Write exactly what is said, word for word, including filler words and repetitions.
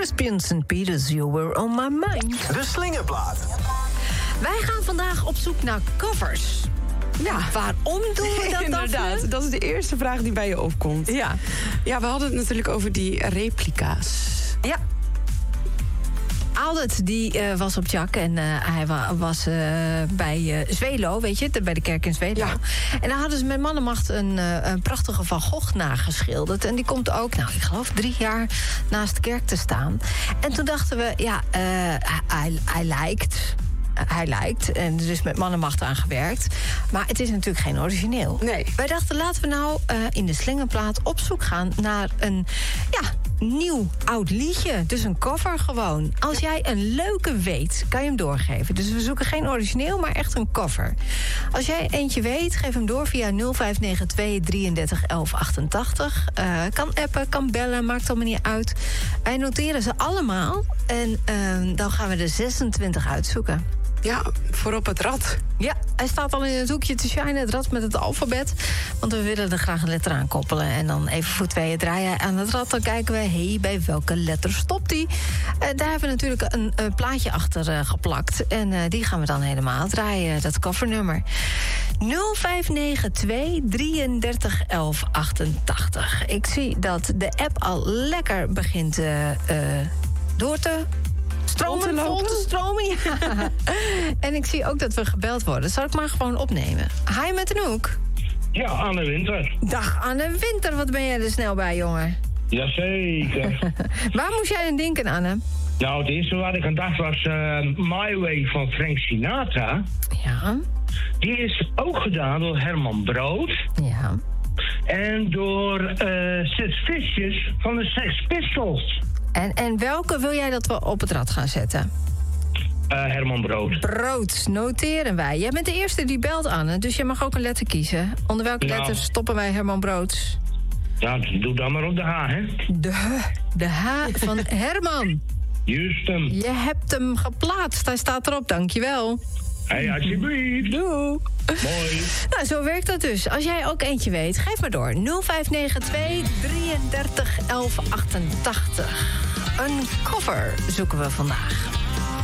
Crispy Saint Peters, You Were On My Mind. De slingerplaat. Wij gaan vandaag op zoek naar covers. Ja, waarom doen we dat? Inderdaad, Daphne? dat is de eerste vraag die bij je opkomt. Ja. Ja, we hadden het natuurlijk over die replica's. Ja. Aldert die uh, was op Jack en uh, hij wa- was uh, bij uh, Zwelo, weet je, bij de kerk in Zwelo. Ja. En daar hadden ze met man en macht een, uh, een prachtige Van Gogh nageschilderd. En die komt ook, nou, ik geloof drie jaar naast de kerk te staan. En toen dachten we, ja, uh, hij, hij lijkt... Hij lijkt, en er is met man en macht aan gewerkt. Maar het is natuurlijk geen origineel. Nee. Wij dachten, laten we nou uh, in de slingerplaat op zoek gaan naar een ja, nieuw oud liedje. Dus een cover gewoon. Als jij een leuke weet, kan je hem doorgeven. Dus we zoeken geen origineel, maar echt een cover. Als jij eentje weet, geef hem door via nul vijf negen twee drieëndertig elf achtentachtig. Uh, kan appen, kan bellen, maakt allemaal niet uit. Wij noteren ze allemaal. En uh, dan gaan we er zesentwintig uitzoeken. Ja, voorop het rad. Ja, hij staat al in het hoekje te shinen, het rad met het alfabet. Want we willen er graag een letter aan koppelen. En dan even voor tweeën draaien aan het rad. Dan kijken we, hé, hey, bij welke letter stopt die? Uh, daar hebben we natuurlijk een uh, plaatje achter uh, geplakt. En uh, die gaan we dan helemaal draaien, dat covernummer. nul vijf negen twee drieëndertig elf achtentachtig. Ik zie dat de app al lekker begint uh, uh, door te... Stromen, vol te stromen, ja. En ik zie ook dat we gebeld worden. Zal ik maar gewoon opnemen? Hi met Anouk. Ja, Anne Winter. Dag Anne Winter, wat ben jij er snel bij, jongen? Jazeker. Waar moest jij aan denken, Anne? Nou, het eerste wat ik aan dacht was uh, My Way van Frank Sinatra. Ja. Die is ook gedaan door Herman Brood. Ja. En door uh, Sid Vicious van de Sex Pistols. En, en welke wil jij dat we op het rad gaan zetten? Uh, Herman Brood. Brood, noteren wij. Jij bent de eerste die belt, Anne, dus je mag ook een letter kiezen. Onder welke Nou. letter stoppen wij Herman Brood? Ja, doe dan maar op de H, hè. De, de H van Herman. Juist hem. Je hebt hem geplaatst, hij staat erop, dankjewel. Hé, hey, alsjeblieft. Doei. Mooi. Nou, zo werkt dat dus. Als jij ook eentje weet, geef maar door. nul vijf negen twee drieëndertig elf achtentachtig. Een cover zoeken we vandaag.